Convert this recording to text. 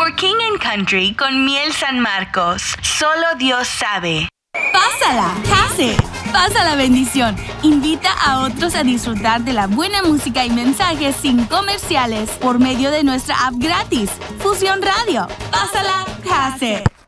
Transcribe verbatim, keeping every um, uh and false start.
por King and Country con Miel San Marcos. Solo Dios sabe. Pásala, Case. Pasa la bendición. Invita a otros a disfrutar de la buena música y mensajes sin comerciales por medio de nuestra app gratis, Fusión Radio. Pásala, Case.